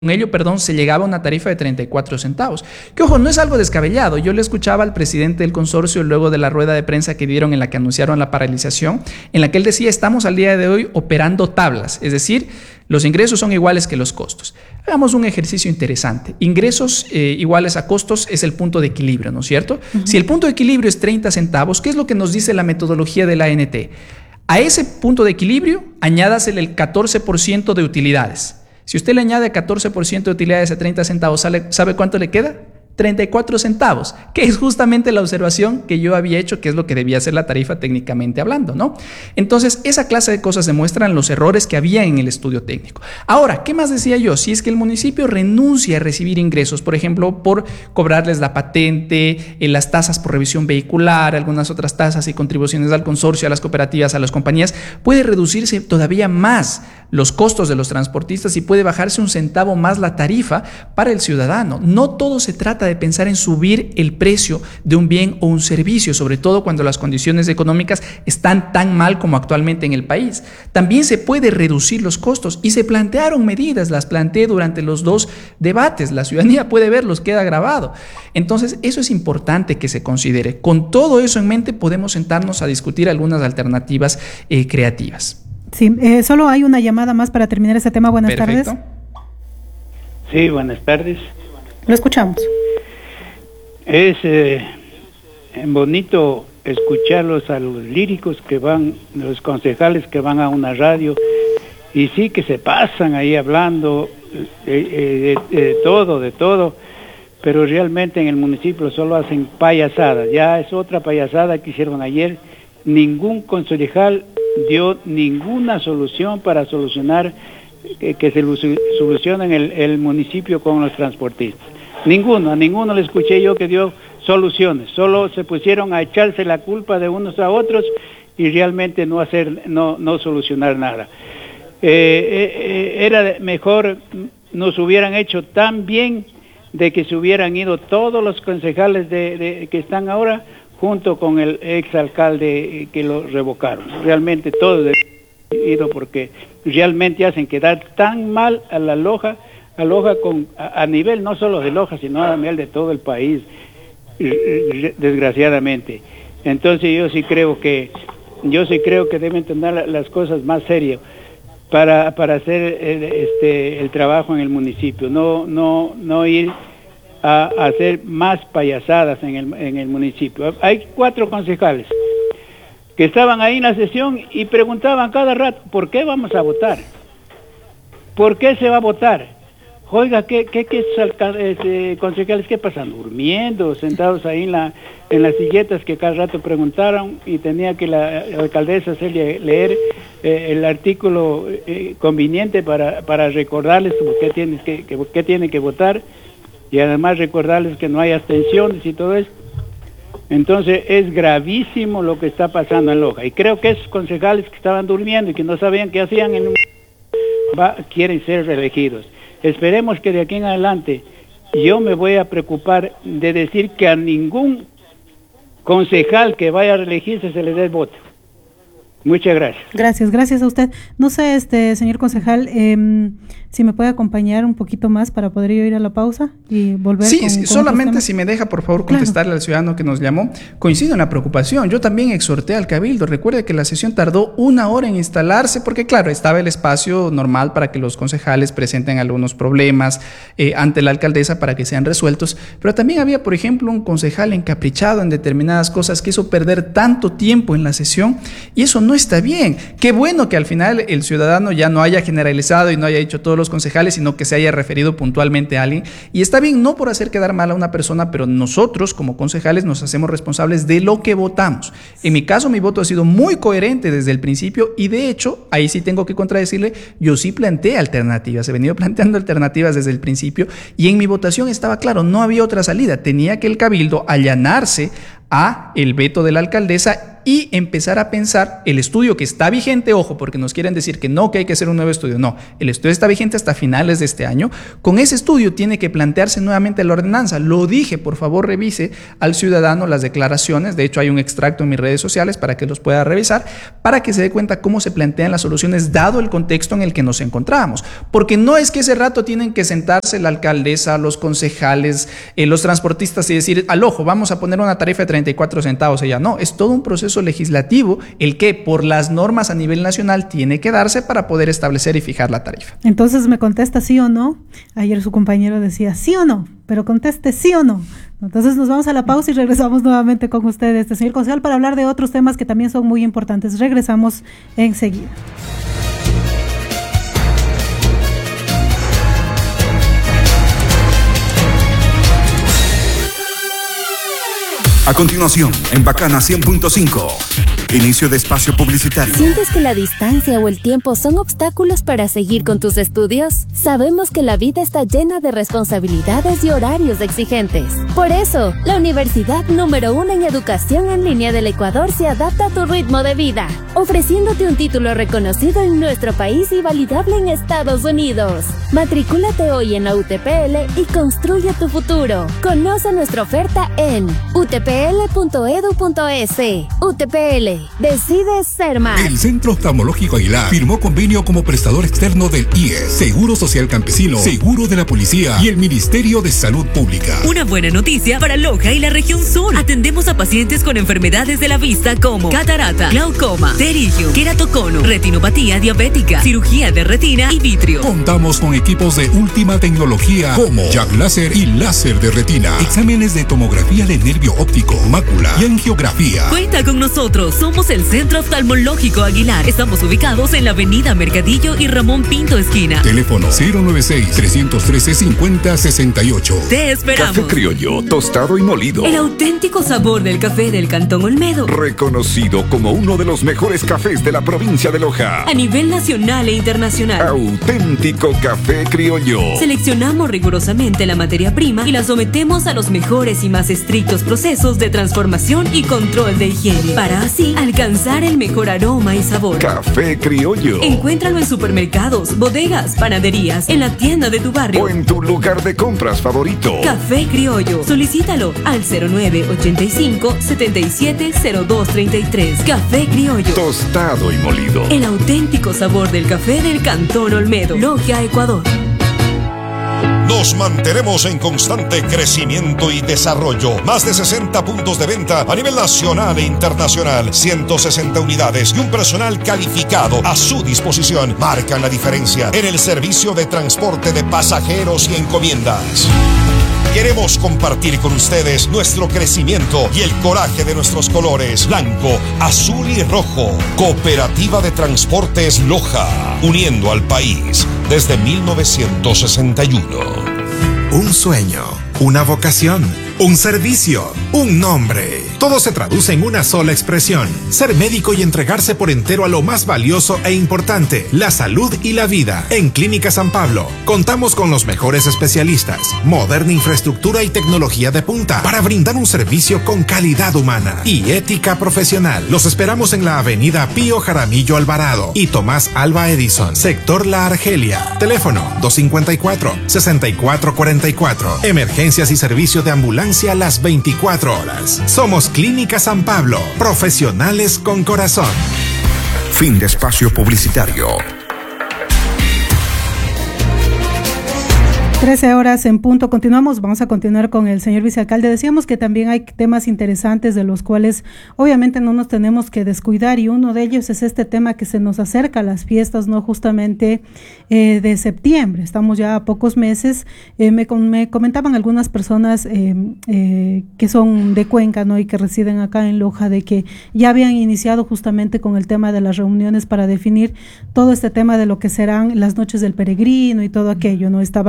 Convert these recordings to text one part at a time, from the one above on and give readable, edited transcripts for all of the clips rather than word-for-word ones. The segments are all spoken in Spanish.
ello, perdón, se llegaba a una tarifa de 34 centavos. Que ojo, no es algo descabellado. Yo le escuchaba al presidente del consorcio luego de la rueda de prensa que dieron en la que anunciaron la paralización, en la que él decía, estamos al día de hoy operando tablas, es decir, los ingresos son iguales que los costos. Hagamos un ejercicio interesante. Ingresos iguales a costos es el punto de equilibrio, ¿no es cierto? Si el punto de equilibrio es 30 centavos, ¿qué es lo que nos dice la metodología de la ANT? A ese punto de equilibrio, añádasele el 14% de utilidades. Si usted le añade 14% de utilidades a 30 centavos, ¿sabe cuánto le queda? 34 centavos, que es justamente la observación que yo había hecho, que es lo que debía ser la tarifa técnicamente hablando, ¿no? Entonces, esa clase de cosas demuestran los errores que había en el estudio técnico. Ahora, ¿qué más decía yo? Si es que el municipio renuncia a recibir ingresos, por ejemplo, por cobrarles la patente, las tasas por revisión vehicular, algunas otras tasas y contribuciones al consorcio, a las cooperativas, a las compañías, puede reducirse todavía más los costos de los transportistas y puede bajarse un centavo más la tarifa para el ciudadano. No todo se trata de pensar en subir el precio de un bien o un servicio, sobre todo cuando las condiciones económicas están tan mal como actualmente en el país. También se puede reducir los costos y se plantearon medidas, las planteé durante los dos debates, la ciudadanía puede verlos, queda grabado. Entonces, eso es importante que se considere. Con todo eso en mente podemos sentarnos a discutir algunas alternativas creativas. Sí, solo hay una llamada más para terminar este tema. Buenas tardes. Sí, buenas tardes. Lo escuchamos. Es bonito escucharlos a los líricos que van, los concejales que van a una radio, y sí que se pasan ahí hablando de todo, pero realmente en el municipio solo hacen payasadas. Ya es otra payasada que hicieron ayer. Ningún concejal dio ninguna solución para solucionar que se solucione el municipio con los transportistas. A ninguno le escuché yo que dio soluciones, solo se pusieron a echarse la culpa de unos a otros y realmente no solucionar nada. Era mejor nos hubieran hecho tan bien de que se hubieran ido todos los concejales que están ahora junto con el exalcalde que lo revocaron. Realmente todos ido porque realmente hacen quedar tan mal a Loja a nivel no solo de Loja, sino a nivel de todo el país, desgraciadamente. Entonces yo sí creo que deben tener las cosas más serias para hacer el trabajo en el municipio, no ir a hacer más payasadas en el municipio. Hay 4 concejales que estaban ahí en la sesión y preguntaban cada rato, ¿por qué vamos a votar? ¿Por qué se va a votar? Oiga, ¿qué concejales qué pasan? Durmiendo, sentados ahí en las silletas que cada rato preguntaron, y tenía que la alcaldesa hacerle leer el artículo conveniente para recordarles por qué tienen que votar, y además recordarles que no hay abstenciones y todo eso. Entonces es gravísimo lo que está pasando en Loja, y creo que esos concejales que estaban durmiendo y que no sabían qué hacían quieren ser reelegidos. Esperemos que de aquí en adelante yo me voy a preocupar de decir que a ningún concejal que vaya a reelegirse se le dé el voto. Muchas gracias. Gracias a usted. No sé, señor concejal, si me puede acompañar un poquito más para poder ir a la pausa y volver. Sí, solamente si me deja por favor contestarle al ciudadano que nos llamó. Coincido en la preocupación. Yo también exhorté al cabildo. Recuerde que la sesión tardó 1 hora en instalarse porque claro, estaba el espacio normal para que los concejales presenten algunos problemas ante la alcaldesa para que sean resueltos, pero también había, por ejemplo, un concejal encaprichado en determinadas cosas que hizo perder tanto tiempo en la sesión, y eso no está bien. Qué bueno que al final el ciudadano ya no haya generalizado y no haya dicho todos los concejales, sino que se haya referido puntualmente a alguien, y está bien, no por hacer quedar mal a una persona, pero nosotros como concejales nos hacemos responsables de lo que votamos. En mi caso, mi voto ha sido muy coherente desde el principio, y de hecho, ahí sí tengo que contradecirle, yo sí planteé alternativas, he venido planteando alternativas desde el principio, y en mi votación estaba claro, no había otra salida, tenía que el cabildo allanarse a el veto de la alcaldesa y empezar a pensar el estudio que está vigente, ojo, porque nos quieren decir que no, que hay que hacer un nuevo estudio. No, el estudio está vigente hasta finales de este año. Con ese estudio tiene que plantearse nuevamente la ordenanza. Lo dije, por favor revise al ciudadano las declaraciones. De hecho, hay un extracto en mis redes sociales para que los pueda revisar, para que se dé cuenta cómo se plantean las soluciones dado el contexto en el que nos encontramos. Porque no es que ese rato tienen que sentarse la alcaldesa, los concejales, los transportistas y decir, al ojo, vamos a poner una tarifa de 34 centavos. Ella no, es todo un proceso legislativo el que por las normas a nivel nacional tiene que darse para poder establecer y fijar la tarifa. Entonces me contesta sí o no. Ayer su compañero decía sí o no, pero conteste sí o no. Entonces nos vamos a la pausa y regresamos nuevamente con ustedes, señor concejal, para hablar de otros temas que también son muy importantes. Regresamos enseguida. A continuación, en Bacana 100.5, inicio de espacio publicitario. ¿Sientes que la distancia o el tiempo son obstáculos para seguir con tus estudios? Sabemos que la vida está llena de responsabilidades y horarios exigentes. Por eso, la universidad número 1 en educación en línea del Ecuador se adapta a tu ritmo de vida, ofreciéndote un título reconocido en nuestro país y validable en Estados Unidos. Matricúlate hoy en la UTPL y construye tu futuro. Conoce nuestra oferta en utpl.edu.es. UTPL. Decides ser más. El Centro Oftalmológico Aguilar firmó convenio como prestador externo del IES, Seguro Social Campesino, Seguro de la Policía y el Ministerio de Salud Pública. Una buena noticia para Loja y la región sur. Atendemos a pacientes con enfermedades de la vista como catarata, glaucoma, pterigio, queratocono, retinopatía diabética, cirugía de retina y vitrio. Contamos con equipos de última tecnología como Jack Láser y láser de retina, exámenes de tomografía de nervio óptico, mácula y angiografía. Cuenta con nosotros, somos el Centro Oftalmológico Aguilar. Estamos ubicados en la avenida Mercadillo y Ramón Pinto esquina. Teléfono 096-313-5068. Te esperamos. Café criollo, tostado y molido. El auténtico sabor del café del Cantón Olmedo. Reconocido como uno de los mejores cafés de la provincia de Loja. A nivel nacional e internacional. Auténtico café criollo. Seleccionamos rigurosamente la materia prima y la sometemos a los mejores y más estrictos procesos de transformación y control de higiene, para así alcanzar el mejor aroma y sabor. Café criollo. Encuéntralo en supermercados, bodegas, panaderías, en la tienda de tu barrio O en tu lugar de compras favorito. Café Criollo. Solicítalo al 0985-770233. Café Criollo. Tostado y molido. El auténtico sabor del café del Cantón Olmedo. Logia, Ecuador. Nos mantenemos en constante crecimiento y desarrollo. Más de 60 puntos de venta a nivel nacional e internacional. 160 unidades y un personal calificado a su disposición marcan la diferencia en el servicio de transporte de pasajeros y encomiendas. Queremos compartir con ustedes nuestro crecimiento y el coraje de nuestros colores blanco, azul y rojo. Cooperativa de Transportes Loja, uniendo al país desde 1961. Un sueño, una vocación, un servicio, un nombre. Todo se traduce en una sola expresión: ser médico y entregarse por entero a lo más valioso e importante, la salud y la vida. En Clínica San Pablo contamos con los mejores especialistas, moderna infraestructura y tecnología de punta para brindar un servicio con calidad humana y ética profesional. Los esperamos en la avenida Pío Jaramillo Alvarado y Tomás Alba Edison, sector La Argelia. Teléfono 254-6444. Emergencias y servicio de ambulancia las 24 horas. Somos Clínica San Pablo, profesionales con corazón. Fin de espacio publicitario. 13 horas en punto. Continuamos, vamos a continuar con el señor vicealcalde. Decíamos que también hay temas interesantes de los cuales obviamente no nos tenemos que descuidar, y uno de ellos es este tema que se nos acerca a las fiestas, no justamente de septiembre. Estamos ya a pocos meses. Me comentaban algunas personas que son de Cuenca, ¿no?, y que residen acá en Loja, de que ya habían iniciado justamente con el tema de las reuniones para definir todo este tema de lo que serán las noches del peregrino y todo aquello, ¿no? Estaban todavía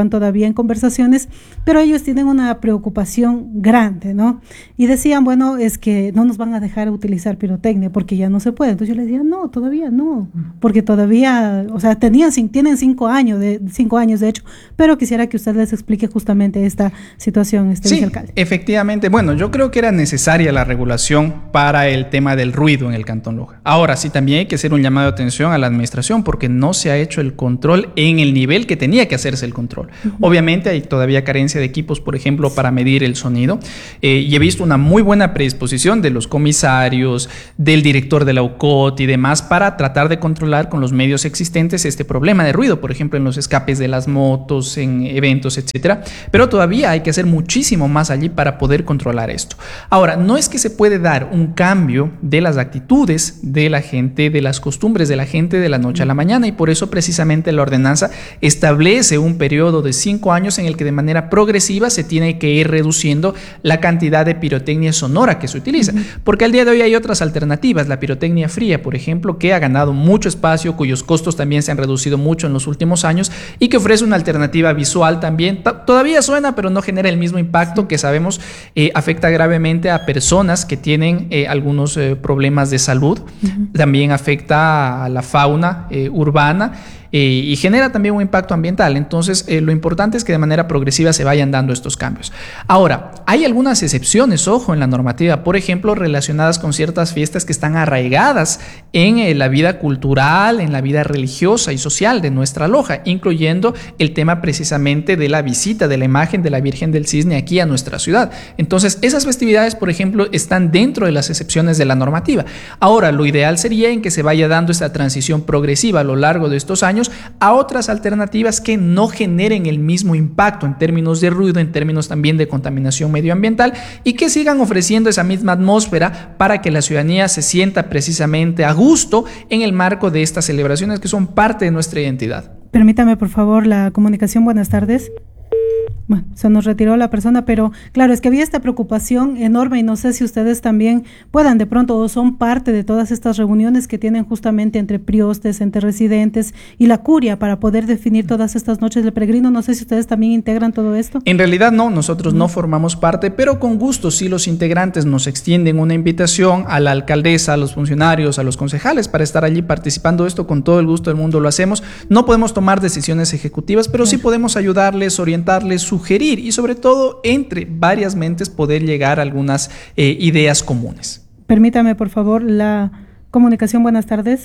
habían conversaciones, pero ellos tienen una preocupación grande, ¿no? Y decían, bueno, es que no nos van a dejar utilizar pirotecnia porque ya no se puede. Entonces yo les decía, no, todavía no, porque todavía, o sea, tienen 5 años de hecho, pero quisiera que usted les explique justamente esta situación, sí, vicealcalde. Efectivamente, bueno, yo creo que era necesaria la regulación para el tema del ruido en el Cantón Loja. Ahora sí, también hay que hacer un llamado de atención a la administración porque no se ha hecho el control en el nivel que tenía que hacerse el control. Obviamente hay todavía carencia de equipos, por ejemplo, para medir el sonido, y he visto una muy buena predisposición de los comisarios, del director de la UCOT y demás para tratar de controlar con los medios existentes este problema de ruido, por ejemplo, en los escapes de las motos, en eventos, etcétera. Pero todavía hay que hacer muchísimo más allí para poder controlar esto. Ahora, no es que se puede dar un cambio de las actitudes de la gente, de las costumbres de la gente de la noche a la mañana, y por eso precisamente la ordenanza establece un periodo de 5 años en el que de manera progresiva se tiene que ir reduciendo la cantidad de pirotecnia sonora que se utiliza, porque al día de hoy hay otras alternativas, la pirotecnia fría, por ejemplo, que ha ganado mucho espacio, cuyos costos también se han reducido mucho en los últimos años y que ofrece una alternativa visual también. Todavía suena, pero no genera el mismo impacto que sabemos afecta gravemente a personas que tienen algunos problemas de salud, también afecta a la fauna urbana, y genera también un impacto ambiental. Entonces, lo importante es que de manera progresiva se vayan dando estos cambios. Ahora, hay algunas excepciones, ojo, en la normativa, por ejemplo, relacionadas con ciertas fiestas que están arraigadas en la vida cultural, en la vida religiosa y social de nuestra Loja, incluyendo el tema precisamente de la visita de la imagen de la Virgen del Cisne aquí a nuestra ciudad. Entonces, esas festividades, por ejemplo, están dentro de las excepciones de la normativa. Ahora, lo ideal sería en que se vaya dando esta transición progresiva a lo largo de estos años a otras alternativas que no generen el mismo impacto en términos de ruido, en términos también de contaminación medioambiental, y que sigan ofreciendo esa misma atmósfera para que la ciudadanía se sienta precisamente a gusto en el marco de estas celebraciones que son parte de nuestra identidad. Permítame, por favor, la comunicación. Buenas tardes. Bueno, se nos retiró la persona, pero claro, es que había esta preocupación enorme y no sé si ustedes también puedan de pronto o son parte de todas estas reuniones que tienen justamente entre priostes, entre residentes y la curia para poder definir todas estas noches del peregrino. No sé si ustedes también integran todo esto. En realidad no, nosotros no formamos parte, pero con gusto sí los integrantes nos extienden una invitación a la alcaldesa, a los funcionarios, a los concejales para estar allí participando de esto. Con todo el gusto del mundo lo hacemos. No podemos tomar decisiones ejecutivas, pero sí podemos ayudarles, orientarles, sugerir y sobre todo entre varias mentes poder llegar a algunas ideas comunes. Permítame, por favor, la comunicación. Buenas tardes.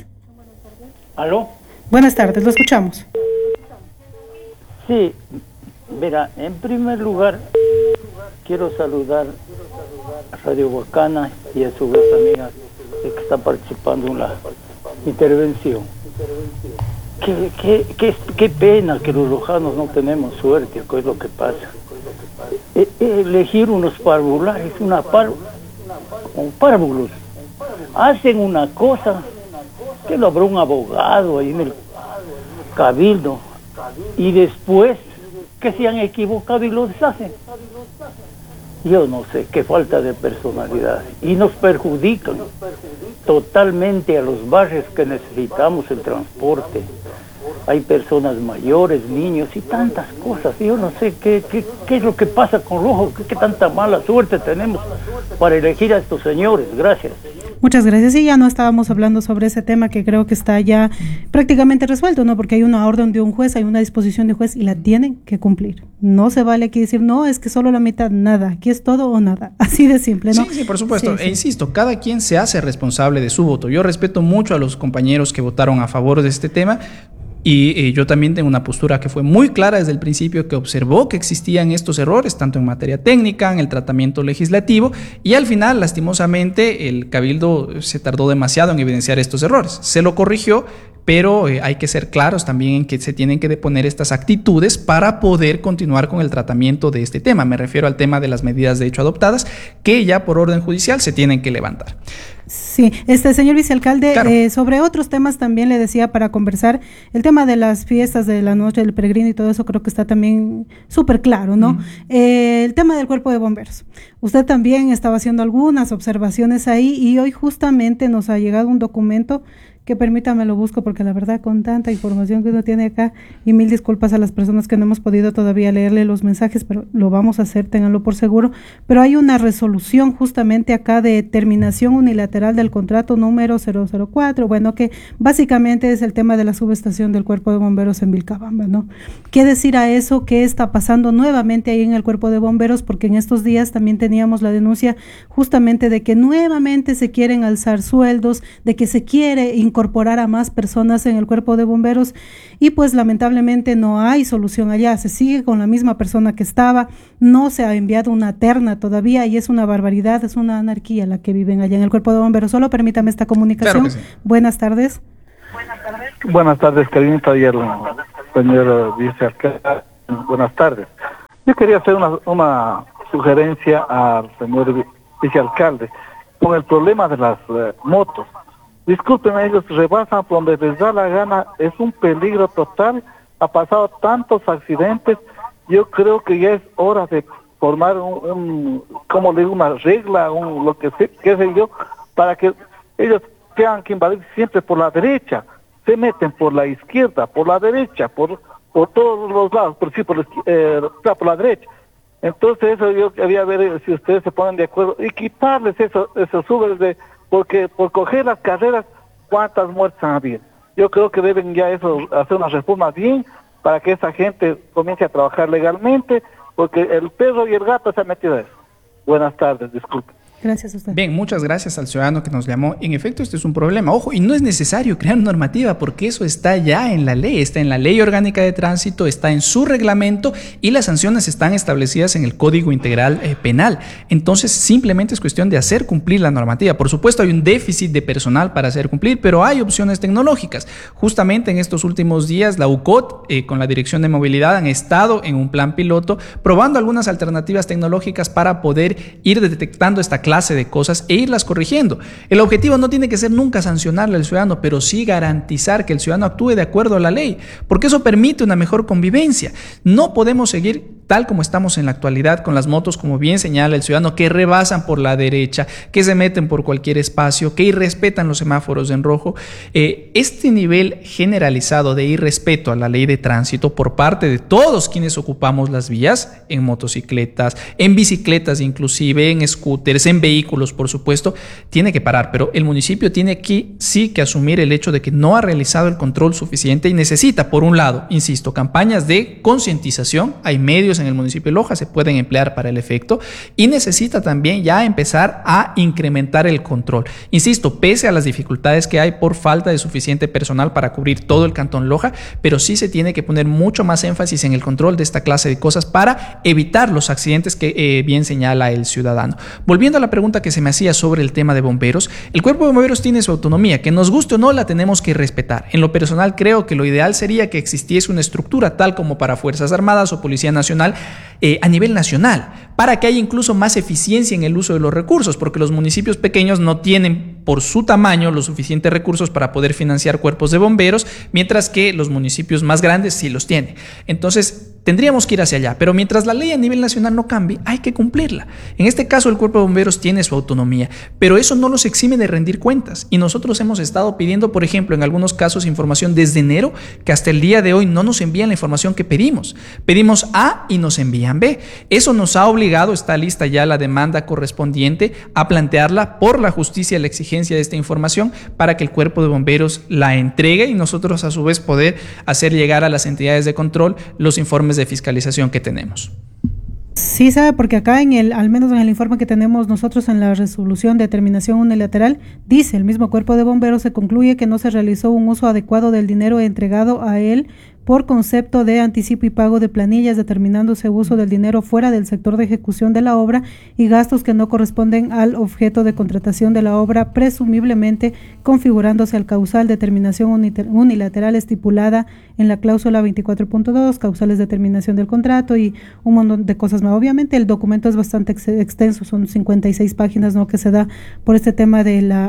¿Aló? Buenas tardes, lo escuchamos. Sí, mira, en primer lugar quiero saludar a Radio Huacana y a su amiga que está participando en la intervención. Qué pena que los lojanos no tenemos suerte, ¿qué es lo que pasa? Elegir unos parvulares, párvulos, hacen una cosa que lo habrá un abogado ahí en el cabildo y después que se han equivocado y lo deshacen. Yo no sé, qué falta de personalidad, y nos perjudican totalmente a los barrios que necesitamos el transporte. Hay personas mayores, niños y tantas cosas. Yo no sé qué es lo que pasa con Loja, qué tanta mala suerte tenemos para elegir a estos señores. Gracias. Muchas gracias. Y ya no estábamos hablando sobre ese tema que creo que está ya prácticamente resuelto, ¿no? Porque hay una orden de un juez, hay una disposición de juez y la tienen que cumplir. No se vale aquí decir, no, es que solo la mitad, nada, aquí es todo o nada. Así de simple, ¿no? Sí, por supuesto. Sí. Insisto, cada quien se hace responsable de su voto. Yo respeto mucho a los compañeros que votaron a favor de este tema. Y yo también tengo una postura que fue muy clara desde el principio, que observó que existían estos errores, tanto en materia técnica, en el tratamiento legislativo, y al final, lastimosamente, el Cabildo se tardó demasiado en evidenciar estos errores. Se lo corrigió, pero hay que ser claros también en que se tienen que deponer estas actitudes para poder continuar con el tratamiento de este tema. Me refiero al tema de las medidas de hecho adoptadas, que ya por orden judicial se tienen que levantar. Sí, señor vicealcalde, claro. Sobre otros temas también le decía para conversar, el tema de las fiestas de la noche del peregrino y todo eso creo que está también súper claro, ¿no? El tema del cuerpo de bomberos. Usted también estaba haciendo algunas observaciones ahí y hoy justamente nos ha llegado un documento que permítame lo busco porque la verdad con tanta información que uno tiene acá, y mil disculpas a las personas que no hemos podido todavía leerle los mensajes, pero lo vamos a hacer, ténganlo por seguro. Pero hay una resolución justamente acá de terminación unilateral del contrato número 004, bueno, que básicamente es el tema de la subestación del Cuerpo de Bomberos en Vilcabamba, ¿no? ¿Qué decir a eso? ¿Qué está pasando nuevamente ahí en el Cuerpo de Bomberos? Porque en estos días también teníamos la denuncia justamente de que nuevamente se quieren alzar sueldos, de que se quiere incorporar a más personas en el Cuerpo de Bomberos, y pues lamentablemente no hay solución allá, se sigue con la misma persona que estaba, no se ha enviado una terna todavía, y es una barbaridad, es una anarquía la que viven allá en el Cuerpo de Bomberos. Solo permítame esta comunicación. Claro que sí. Buenas tardes. Buenas tardes, Karinita y el señor vicealcalde. Buenas tardes. Yo quería hacer una sugerencia al señor vicealcalde con el problema de las motos. Disculpen, ellos rebasan por donde les da la gana, es un peligro total, ha pasado tantos accidentes. Yo creo que ya es hora de formar como le digo, una regla, lo que sé, qué sé yo, para que ellos tengan que invadir siempre por la derecha, se meten por la izquierda, por la derecha, por todos los lados, por la derecha. Entonces eso yo quería ver si ustedes se ponen de acuerdo y quitarles esos Ubers porque por coger las carreras, ¿cuántas muertes han habido? Yo creo que deben ya hacer una reforma bien para que esa gente comience a trabajar legalmente, porque el perro y el gato se han metido a eso. Buenas tardes, disculpe. Gracias a usted. Bien, muchas gracias al ciudadano que nos llamó. En efecto, este es un problema. Ojo, y no es necesario crear normativa porque eso está ya en la ley. Está en la Ley Orgánica de Tránsito, está en su reglamento y las sanciones están establecidas en el Código Integral Penal. Entonces, simplemente es cuestión de hacer cumplir la normativa. Por supuesto, hay un déficit de personal para hacer cumplir, pero hay opciones tecnológicas. Justamente en estos últimos días, la UCOT, con la Dirección de Movilidad, han estado en un plan piloto probando algunas alternativas tecnológicas para poder ir detectando esta clase de cosas e irlas corrigiendo. El objetivo no tiene que ser nunca sancionarle al ciudadano, pero sí garantizar que el ciudadano actúe de acuerdo a la ley, porque eso permite una mejor convivencia. No podemos seguir tal como estamos en la actualidad con las motos, como bien señala el ciudadano, que rebasan por la derecha, que se meten por cualquier espacio, que irrespetan los semáforos en rojo. Este nivel generalizado de irrespeto a la ley de tránsito por parte de todos quienes ocupamos las vías, en motocicletas, en bicicletas inclusive, en scooters, en vehículos, por supuesto, tiene que parar, pero el municipio tiene aquí sí que asumir el hecho de que no ha realizado el control suficiente y necesita, por un lado, insisto, campañas de concientización, hay medios en el municipio de Loja, se pueden emplear para el efecto, y necesita también ya empezar a incrementar el control. Insisto, pese a las dificultades que hay por falta de suficiente personal para cubrir todo el cantón Loja, pero sí se tiene que poner mucho más énfasis en el control de esta clase de cosas para evitar los accidentes que bien señala el ciudadano. Volviendo a la pregunta que se me hacía sobre el tema de bomberos, el Cuerpo de Bomberos tiene su autonomía, que nos guste o no la tenemos que respetar. En lo personal creo que lo ideal sería que existiese una estructura tal como para Fuerzas Armadas o Policía Nacional a nivel nacional, para que haya incluso más eficiencia en el uso de los recursos, porque los municipios pequeños no tienen por su tamaño los suficientes recursos para poder financiar cuerpos de bomberos, mientras que los municipios más grandes sí los tienen. Entonces tendríamos que ir hacia allá, pero mientras la ley a nivel nacional no cambie, hay que cumplirla. En este caso el Cuerpo de Bomberos tiene su autonomía, pero eso no los exime de rendir cuentas, y nosotros hemos estado pidiendo, por ejemplo, en algunos casos información desde enero, que hasta el día de hoy no nos envían la información que pedimos. Pedimos A y nos envían B. Eso nos ha obligado, está lista ya la demanda correspondiente, a plantearla por la justicia la exigencia de esta información para que el Cuerpo de Bomberos la entregue y nosotros a su vez poder hacer llegar a las entidades de control los informes de fiscalización que tenemos. Sí, sabe, porque acá al menos en el informe que tenemos nosotros en la resolución de terminación unilateral, dice el mismo Cuerpo de Bomberos, se concluye que no se realizó un uso adecuado del dinero entregado a él por concepto de anticipo y pago de planillas, determinándose uso del dinero fuera del sector de ejecución de la obra y gastos que no corresponden al objeto de contratación de la obra, presumiblemente configurándose al causal de terminación unilateral estipulada en la cláusula 24.2, causales de terminación del contrato y un montón de cosas más. Obviamente el documento es bastante extenso, son 56 páginas, ¿no?, que se da por este tema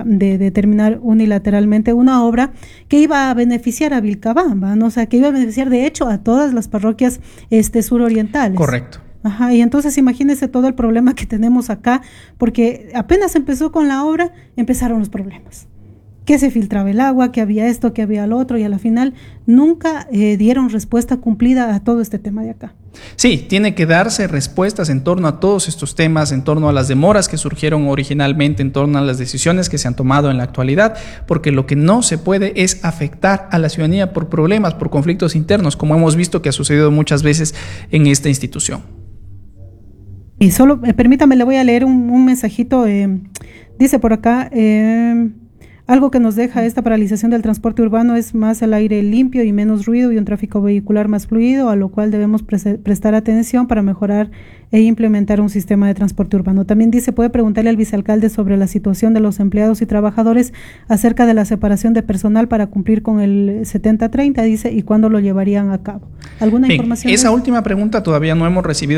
de terminar unilateralmente una obra que iba a beneficiar a Vilcabamba, ¿no? O sea, que iba a beneficiar de hecho a todas las parroquias surorientales. Correcto. Ajá, y entonces imagínense todo el problema que tenemos acá, porque apenas empezó con la obra, empezaron los problemas. que se filtraba el agua, que había esto, que había lo otro, y a la final nunca dieron respuesta cumplida a todo este tema de acá. Sí, tiene que darse respuestas en torno a todos estos temas, en torno a las demoras que surgieron originalmente, en torno a las decisiones que se han tomado en la actualidad, porque lo que no se puede es afectar a la ciudadanía por problemas, por conflictos internos, como hemos visto que ha sucedido muchas veces en esta institución. Y solo, permítame, le voy a leer un mensajito, dice por acá, algo que nos deja esta paralización del transporte urbano es más el aire limpio y menos ruido y un tráfico vehicular más fluido, a lo cual debemos prestar atención para mejorar e implementar un sistema de transporte urbano. También dice, puede preguntarle al vicealcalde sobre la situación de los empleados y trabajadores acerca de la separación de personal para cumplir con el 70-30, dice, y cuándo lo llevarían a cabo. ¿Alguna información? Esa última pregunta todavía no hemos recibido